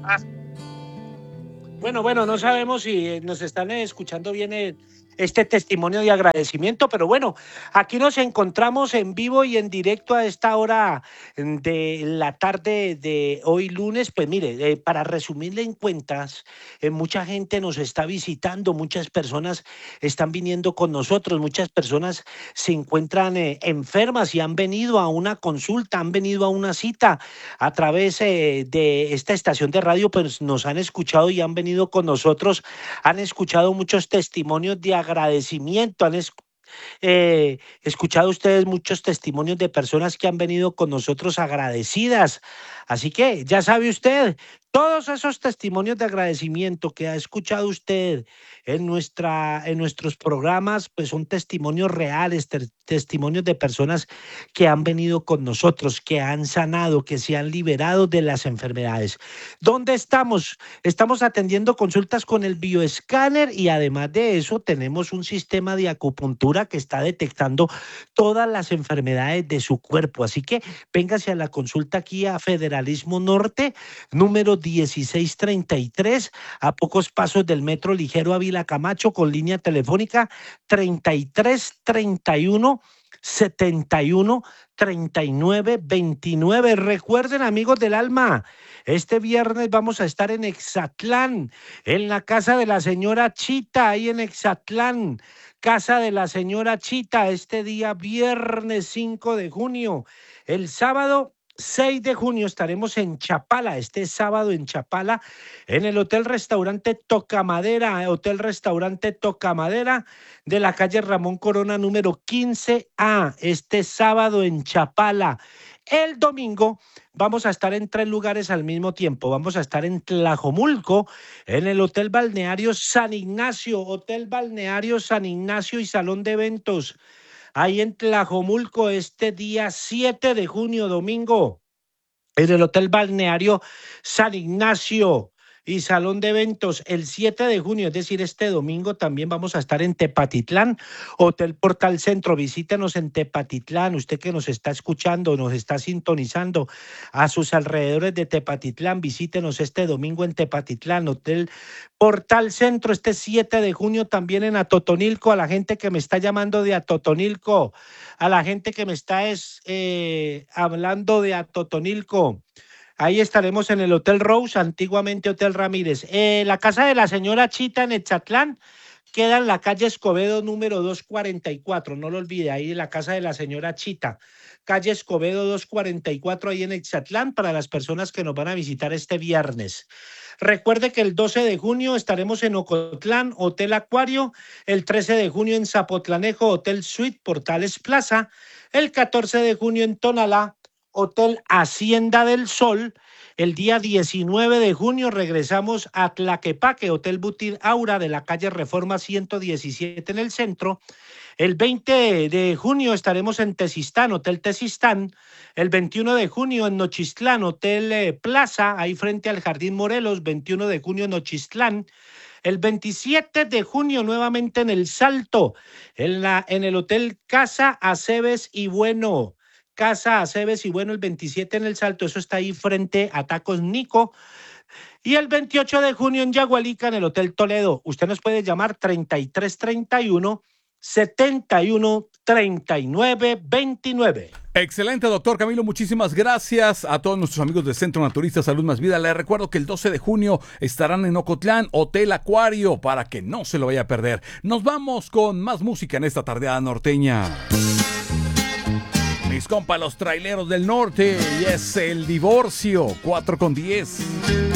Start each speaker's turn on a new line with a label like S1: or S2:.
S1: Ah, bueno, no sabemos si nos están escuchando bien este testimonio de agradecimiento, pero bueno, aquí nos encontramos en vivo y en directo a esta hora de la tarde de hoy lunes. Pues mire, para resumirle en cuentas, mucha gente nos está visitando, muchas personas están viniendo con nosotros, muchas personas se encuentran enfermas y han venido a una consulta, han venido a una cita a través de esta estación de radio, pues nos han escuchado y han venido con nosotros, han escuchado muchos testimonios de agradecimiento, escuchado ustedes muchos testimonios de personas que han venido con nosotros agradecidas. Así que ya sabe usted, todos esos testimonios de agradecimiento que ha escuchado usted en nuestros programas, pues son testimonios reales, testimonios de personas que han venido con nosotros, que han sanado, que se han liberado de las enfermedades. ¿Dónde estamos? Estamos atendiendo consultas con el bioescáner y además de eso tenemos un sistema de acupuntura que está detectando todas las enfermedades de su cuerpo. Así que véngase a la consulta aquí a Federalismo Norte, número 1633, a pocos pasos del metro ligero Ávila Camacho, con línea telefónica 3331 71 39 29. Recuerden, amigos del alma, este viernes vamos a estar en Exatlán, en la casa de la señora Chita, ahí en Exatlán, casa de la señora Chita, este día viernes 5 de junio. El sábado 6 de junio estaremos en Chapala, este sábado en Chapala, en el Hotel Restaurante Tocamadera, Hotel Restaurante Tocamadera de la calle Ramón Corona número 15A, este sábado en Chapala. El domingo vamos a estar en 3 lugares al mismo tiempo. Vamos a estar en Tlajomulco, en el Hotel Balneario San Ignacio, Hotel Balneario San Ignacio y Salón de Eventos. Ahí en Tlajomulco, este día 7 de junio, domingo, en el Hotel Balneario San Ignacio y Salón de Eventos. El 7 de junio, es decir, este domingo, también vamos a estar en Tepatitlán, Hotel Portal Centro. Visítenos en Tepatitlán, usted que nos está escuchando, nos está sintonizando a sus alrededores de Tepatitlán, visítenos este domingo en Tepatitlán, Hotel Portal Centro, este 7 de junio también en Atotonilco. A la gente que me está llamando de Atotonilco, a la gente que me está hablando de Atotonilco. Ahí estaremos en el Hotel Rose, antiguamente Hotel Ramírez. La casa de la señora Chita en Etzatlán queda en la calle Escobedo número 244. No lo olvide, ahí en la casa de la señora Chita. Calle Escobedo 244, ahí en Etzatlán, para las personas que nos van a visitar este viernes. Recuerde que el 12 de junio estaremos en Ocotlán, Hotel Acuario. El 13 de junio en Zapotlanejo, Hotel Suite Portales Plaza. El 14 de junio en Tonalá, Hotel Hacienda del Sol. El día 19 de junio regresamos a Tlaquepaque, Hotel Butir Aura de la calle Reforma 117 en el centro. El 20 de junio estaremos en Tezistán, Hotel Tezistán. El 21 de junio en Nochistlán, Hotel Plaza, ahí frente al Jardín Morelos, 21 de junio en Nochistlán. El 27 de junio nuevamente en El Salto, en el Hotel Casa Aceves y Bueno. Casa Aceves y Bueno, el 27 en El Salto, eso está ahí frente a Tacos Nico. Y el 28 de junio en Yagualica, en el Hotel Toledo. Usted nos puede llamar 3331 71 39 29.
S2: Excelente, doctor Camilo, muchísimas gracias a todos nuestros amigos del Centro Naturista Salud Más Vida. Les recuerdo que el 12 de junio estarán en Ocotlán, Hotel Acuario, para que no se lo vaya a perder. Nos vamos con más música en esta tardeada norteña. Mis compas, los traileros del norte, y es El Divorcio, 4 con 10.